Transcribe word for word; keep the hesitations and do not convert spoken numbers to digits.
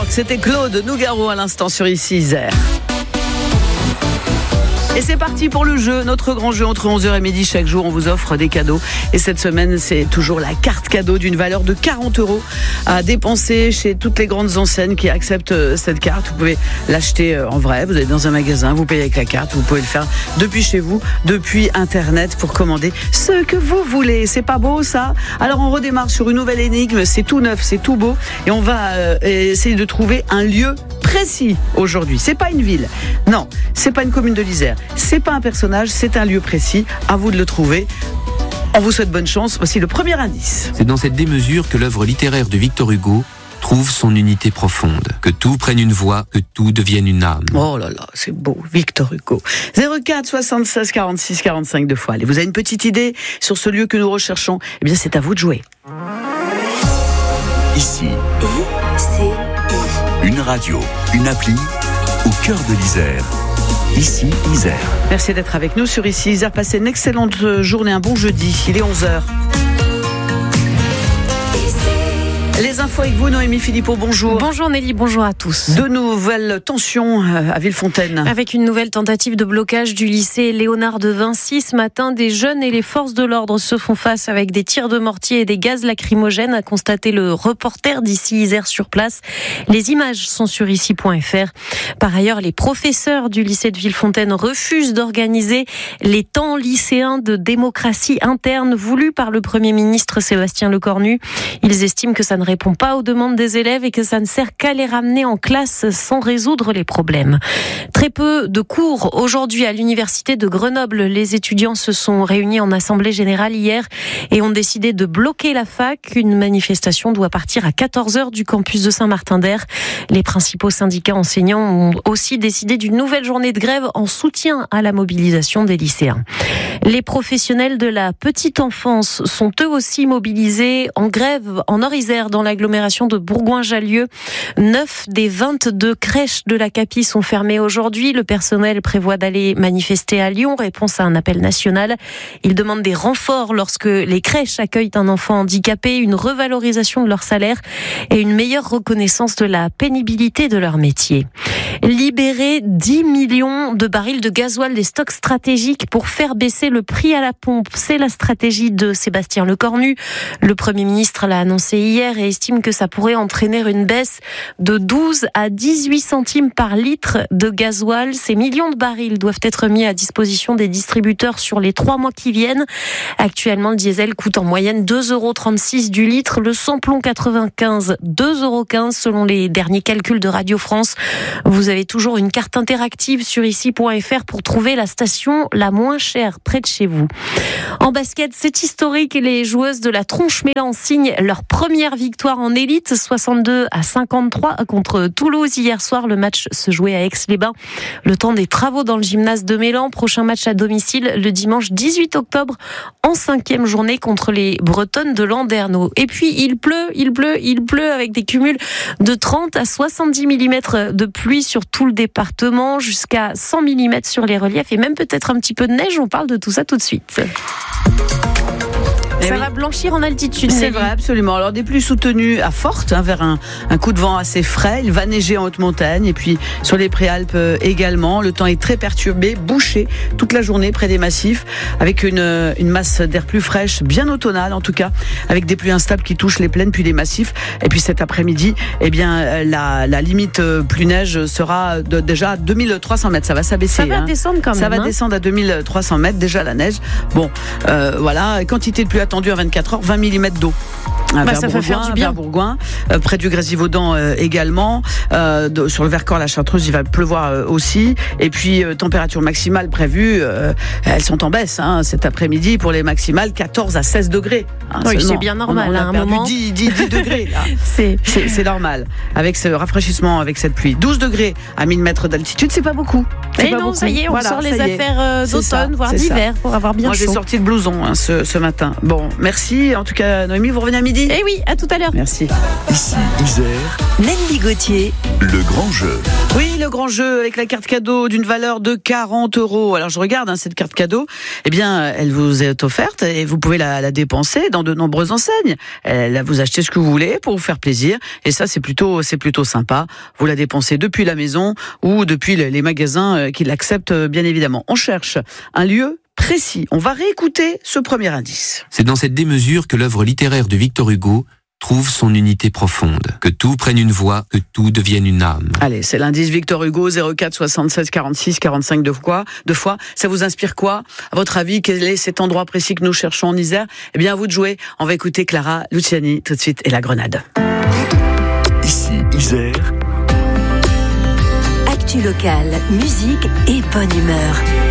York, c'était Claude Nougaro à l'instant sur Ici Isère. Et c'est parti pour le jeu, notre grand jeu entre onze heures et midi. Chaque jour, on vous offre des cadeaux. Et cette semaine, c'est toujours la carte cadeau d'une valeur de quarante euros à dépenser chez toutes les grandes enseignes qui acceptent cette carte. Vous pouvez l'acheter en vrai. Vous allez dans un magasin, vous payez avec la carte. Vous pouvez le faire depuis chez vous, depuis Internet pour commander ce que vous voulez. C'est pas beau, ça? Alors, on redémarre sur une nouvelle énigme. C'est tout neuf, c'est tout beau. Et on va euh, essayer de trouver un lieu précis aujourd'hui. C'est pas une ville. Non, c'est pas une commune de l'Isère. C'est pas un personnage, c'est un lieu précis. À vous de le trouver. On vous souhaite bonne chance. Voici le premier indice. C'est dans cette démesure que l'œuvre littéraire de Victor Hugo trouve son unité profonde. Que tout prenne une voix, que tout devienne une âme. Oh là là, c'est beau, Victor Hugo. zéro quatre soixante-seize quarante-six quarante-cinq deux fois. Allez, vous avez une petite idée sur ce lieu que nous recherchons? Eh bien, c'est à vous de jouer. Ici, I, C, I. une radio, une appli, au cœur de l'Isère. Ici, Isère. Merci d'être avec nous sur Ici Isère. Passez une excellente journée, un bon jeudi. Il est onze heures. Les infos avec vous, Noémie Philippot, bonjour. Bonjour Nelly, bonjour à tous. De nouvelles tensions à Villefontaine. Avec une nouvelle tentative de blocage du lycée Léonard de Vinci. Ce matin, des jeunes et les forces de l'ordre se font face avec des tirs de mortier et des gaz lacrymogènes, a constaté le reporter d'Ici Isère sur place. Les images sont sur ici point f r. Par ailleurs, les professeurs du lycée de Villefontaine refusent d'organiser les temps lycéens de démocratie interne voulus par le Premier ministre Sébastien Lecornu. Ils estiment que ça ne répond pas aux demandes des élèves et que ça ne sert qu'à les ramener en classe sans résoudre les problèmes. Très peu de cours aujourd'hui à l'université de Grenoble. Les étudiants se sont réunis en assemblée générale hier et ont décidé de bloquer la fac. Une manifestation doit partir à quatorze heures du campus de Saint-Martin-d'Air. Les principaux syndicats enseignants ont aussi décidé d'une nouvelle journée de grève en soutien à la mobilisation des lycéens. Les professionnels de la petite enfance sont eux aussi mobilisés en grève en Nord-Isère dans l'agglomération de Bourgoin-Jallieu. Neuf des vingt-deux crèches de la Capi sont fermées aujourd'hui. Le personnel prévoit d'aller manifester à Lyon, réponse à un appel national. Il demande des renforts lorsque les crèches accueillent un enfant handicapé, une revalorisation de leur salaire et une meilleure reconnaissance de la pénibilité de leur métier. Libérer dix millions de barils de gasoil des stocks stratégiques pour faire baisser le prix à la pompe. C'est la stratégie de Sébastien Lecornu. Le Premier ministre l'a annoncé hier et estime que ça pourrait entraîner une baisse de douze à dix-huit centimes par litre de gasoil. Ces millions de barils doivent être mis à disposition des distributeurs sur les trois mois qui viennent. Actuellement, le diesel coûte en moyenne deux euros trente-six du litre. Le samplon quatre-vingt-quinze, deux euros quinze selon les derniers calculs de Radio France. Vous avez toujours une carte interactive sur ici point f r pour trouver la station la moins chère près de chez vous. En basket, c'est historique. Les joueuses de la Tronche-Mélan signent leur première victoire en élite, soixante-deux à cinquante-trois contre Toulouse. Hier soir, le match se jouait à Aix-les-Bains. Le temps des travaux dans le gymnase de Mélan. Prochain match à domicile le dimanche dix-huit octobre en cinquième journée contre les Bretonnes de Landerneau. Et puis, il pleut, il pleut, il pleut avec des cumuls de trente à soixante-dix millimètres de pluie sur tout le département, jusqu'à cent millimètres sur les reliefs et même peut-être un petit peu de neige. On parle de tout ça tout de suite. Et ça oui. va blanchir en altitude. C'est Nelly. vrai, absolument. Alors des pluies soutenues à forte, hein, vers un, un coup de vent assez frais. Il va neiger en haute montagne et puis sur les préalpes euh, également. Le temps est très perturbé, bouché toute la journée près des massifs, avec une, une masse d'air plus fraîche, bien automnale en tout cas, avec des pluies instables qui touchent les plaines puis les massifs. Et puis cet après-midi, eh bien la, la limite euh, pluie neige sera de, déjà à deux mille trois cents mètres. Ça va s'abaisser. Ça va hein. descendre quand même. Ça va hein. descendre à deux mille trois cents mètres déjà la neige. Bon, euh, voilà, quantité de pluie attendue à vingt-quatre heures, vingt millimètres d'eau. Bah, vers ça Bourgoin, va faire du bien. vers Bourgoin, euh, près du Grésivaudan euh, également. Euh, de, sur le Vercors, la Chartreuse, il va pleuvoir euh, aussi. Et puis, euh, température maximale prévue, euh, elles sont en baisse hein, cet après-midi pour les maximales, quatorze à seize degrés. Hein, oui, seulement. c'est bien normal. On, on a à un perdu moment. dix, dix, dix degrés. Là. c'est... C'est, c'est normal. Avec ce rafraîchissement, avec cette pluie. douze degrés à mille mètres d'altitude, c'est pas beaucoup. C'est Et pas non, beaucoup. ça y est, on Voilà, sort ça les y est. affaires euh, C'est d'automne, ça, voire c'est d'hiver, ça. pour avoir bien Moi, chaud. j'ai sorti le blouson hein, ce, ce matin. Bon, merci. En tout cas, Noémie, vous revenez à midi. Eh oui, à tout à l'heure. Merci. Ici, Isère, Nelly Gauthier. le grand jeu. Oui, le grand jeu avec la carte cadeau d'une valeur de quarante euros. Alors je regarde hein, cette carte cadeau, eh bien elle vous est offerte et vous pouvez la, la dépenser dans de nombreuses enseignes. Elle, vous achetez ce que vous voulez pour vous faire plaisir et ça c'est plutôt c'est plutôt sympa. Vous la dépensez depuis la maison ou depuis les magasins qui l'acceptent bien évidemment. On cherche un lieu précis. On va réécouter ce premier indice. C'est dans cette démesure que l'œuvre littéraire de Victor Hugo trouve son unité profonde, que tout prenne une voix, que tout devienne une âme. Allez, c'est l'indice Victor Hugo, zéro quatre soixante-seize quarante-six quarante-cinq deux fois. Deux fois. Ça vous inspire quoi? À votre avis, quel est cet endroit précis que nous cherchons en Isère? Eh bien, à vous de jouer. On va écouter Clara Luciani tout de suite et la Grenade. Ici, Isère. Actu locale, musique et bonne humeur.